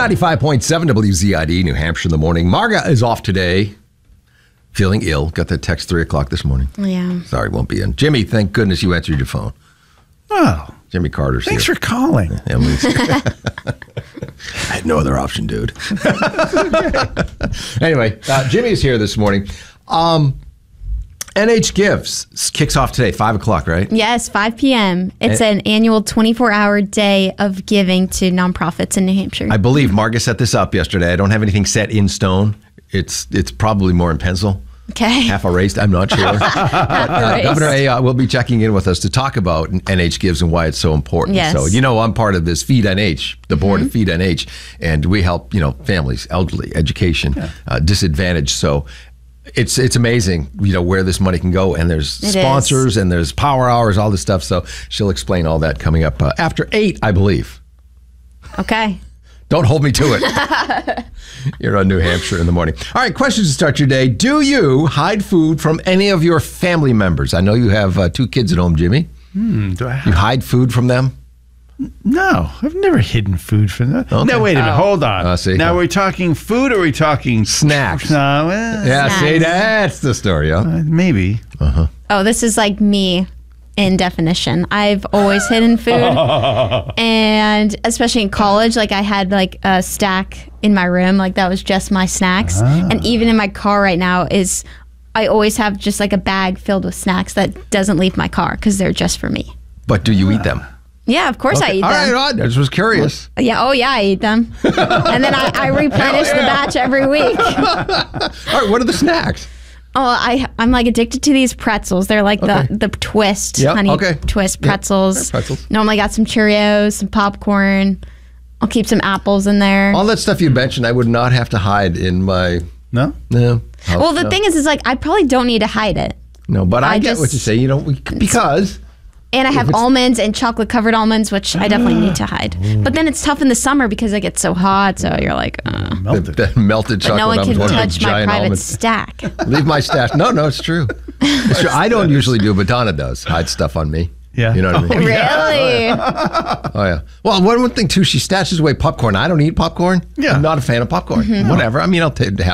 95.7 WZID, New Hampshire in the morning. Marga is off today, feeling ill. Got that text 3 o'clock this morning. Yeah. Sorry, won't be in. Jimmy, thank goodness you answered your phone. Oh. Jimmy Carter's Thanks here. for calling. Emily's I had no other option, dude. Anyway, Jimmy's here this morning. NH Gives kicks off today, 5 o'clock, right? Yes, 5 p.m. It's an annual 24-hour day of giving to nonprofits in New Hampshire. I believe Marga set this up yesterday. I don't have anything set in stone. It's probably more in pencil. Okay. Half erased, I'm not sure. Governor A will be checking in with us to talk about NH Gives and why it's so important. Yes. So, I'm part of this Feed NH, the board of Feed NH, and we help, families, elderly, education, disadvantaged. So it's amazing, where this money can go. And there's sponsors and there's power hours, all this stuff. So she'll explain all that coming up after 8, I believe. Okay. Don't hold me to it. You're on New Hampshire in the morning. All right, questions to start your day. Do you hide food from any of your family members? I know you have 2 kids at home, Jimmy. Do I You hide food from them? No, I've never hidden food from them. Okay. No, wait a minute. Hold on. See. Now, are we talking food or are we talking Snacks. No, Yeah, Snacks. see, that's the story. Yeah. maybe. Oh, this is like me in definition. I've always hidden food. And especially in college, I had a stack in my room. That was just my snacks. And even in my car right now I always have just a bag filled with snacks that doesn't leave my car because they're just for me. But do you eat them? Yeah, of course I eat them. All right, I just was curious. Yeah, I eat them. And then I replenish the batch every week. All right, what are the snacks? Oh, I'm addicted to these pretzels. They're the twist, honey twist pretzels. Pretzels. Normally got some Cheerios, some popcorn. I'll keep some apples in there. All that stuff you mentioned, I would not have to hide in my... No? No. Well, the thing is I probably don't need to hide it. No, but I get what you say. Because... And I have almonds and chocolate-covered almonds, which I definitely need to hide. But then it's tough in the summer because it gets so hot, so you're Melted. That melted But chocolate. no one can almonds, touch my giant private almonds. stack. Leave my stash. No, it's true. It's true. I don't usually do, but Donna does. Hide stuff on me. Yeah. You know what I mean? Really? Oh, yeah. Well, one thing, too, she stashes away popcorn. I don't eat popcorn. Yeah. I'm not a fan of popcorn. Whatever. I mean, I'll have